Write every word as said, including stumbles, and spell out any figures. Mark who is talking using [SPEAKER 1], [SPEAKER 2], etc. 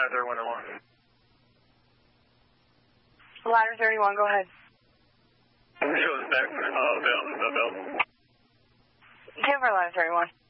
[SPEAKER 1] ladder thirty-one oh one.
[SPEAKER 2] Ladder thirty-one, go ahead.
[SPEAKER 1] Shows back for uh, Bell, Bell.
[SPEAKER 2] Give her ladder thirty-one.